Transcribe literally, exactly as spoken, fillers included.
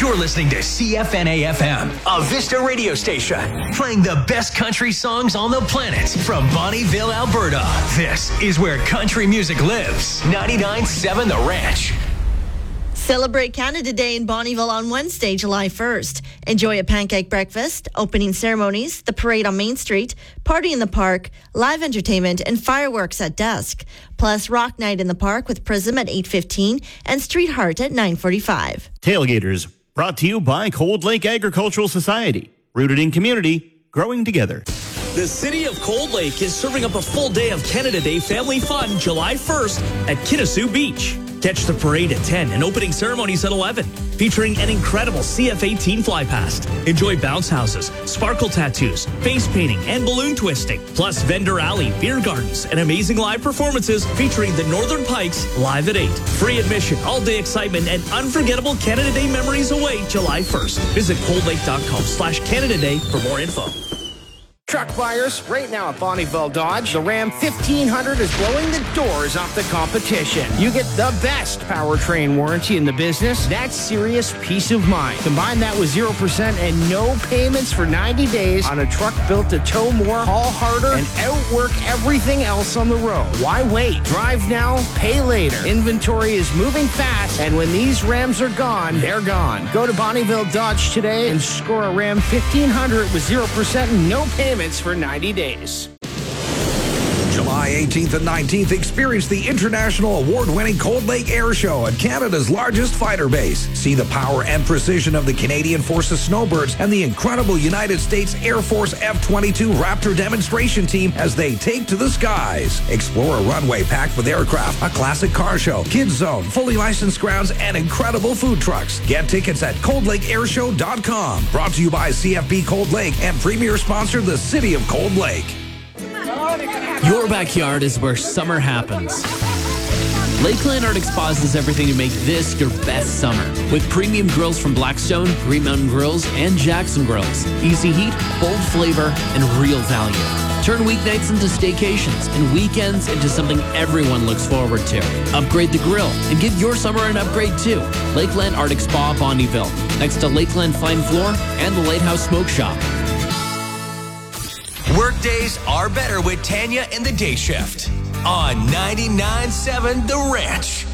You're listening to C F N A F M, a Vista radio station, playing the best country songs on the planet from Bonnyville, Alberta. This is where country music lives. ninety-nine point seven The Ranch. Celebrate Canada Day in Bonnyville on Wednesday, July first. Enjoy a pancake breakfast, opening ceremonies, the parade on Main Street, party in the park, live entertainment, and fireworks at dusk. Plus, rock night in the park with Prism at eight fifteen and Street Heart at nine forty-five. Tailgaters, brought to you by Cold Lake Agricultural Society. Rooted in community, growing together. The city of Cold Lake is serving up a full day of Canada Day family fun July first at Kitasoo Beach. Catch the parade at ten and opening ceremonies at eleven, featuring an incredible C F eighteen fly past. Enjoy bounce houses, sparkle tattoos, face painting, and balloon twisting. Plus vendor alley, beer gardens, and amazing live performances featuring the Northern Pikes live at eight. Free admission, all-day excitement, and unforgettable Canada Day memories await July first. Visit coldlake.com slash Canada Day for more info. Truck buyers, right now at Bonnyville Dodge, the Ram fifteen hundred is blowing the doors off the competition. You get the best powertrain warranty in the business. That's serious peace of mind. Combine that with zero percent and no payments for ninety days on a truck built to tow more, haul harder, and outwork everything else on the road. Why wait? Drive now, pay later. Inventory is moving fast, and when these Rams are gone, they're gone. Go to Bonnyville Dodge today and score a Ram fifteen hundred with zero percent and no payments for ninety days. July eighteenth and nineteenth, experience the international award-winning Cold Lake Air Show at Canada's largest fighter base. See the power and precision of the Canadian Forces Snowbirds and the incredible United States Air Force F twenty-two Raptor demonstration team as they take to the skies. Explore a runway packed with aircraft, a classic car show, kids zone, fully licensed grounds, and incredible food trucks. Get tickets at cold lake air show dot com. Brought to you by C F B Cold Lake and premier sponsor, the City of Cold Lake. Your backyard is where summer happens. Lakeland Arctic Spas does everything to make this your best summer. With premium grills from Blackstone, Green Mountain Grills, and Jackson Grills. Easy heat, bold flavor, and real value. Turn weeknights into staycations and weekends into something everyone looks forward to. Upgrade the grill and give your summer an upgrade too. Lakeland Arctic Spa, Bonnyville. Next to Lakeland Fine Floor and the Lighthouse Smoke Shop. Workdays are better with Tanya and the Day Shift on ninety-nine point seven The Ranch.